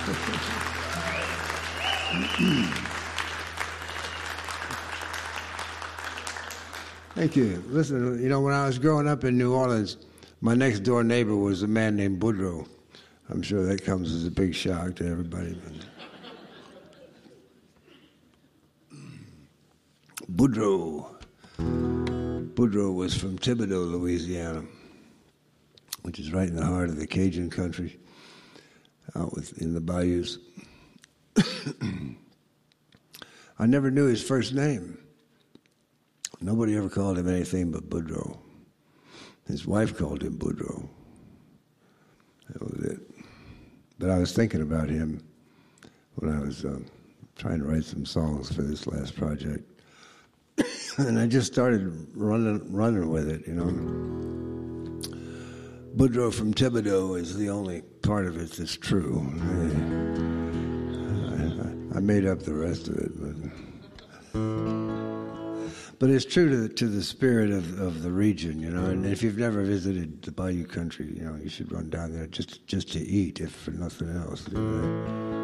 Thank you. Listen, when I was growing up in New Orleans, my next door neighbor was a man named Boudreaux. I'm sure that comes as a big shock to everybody. Boudreaux. Boudreaux was from Thibodaux, Louisiana, which is right in the heart of the Cajun country, out in the bayous. I never knew his first name. Nobody ever called him anything but Boudreaux. His wife called him Boudreaux. That was it. But I was thinking about him when I was trying to write some songs for this last project. And I just started running with it, Boudreaux from Thibodaux is the only part of it that's true. I made up the rest of it, but it's true to the spirit of the region, And if you've never visited the Bayou country, you should run down there just to eat, if for nothing else.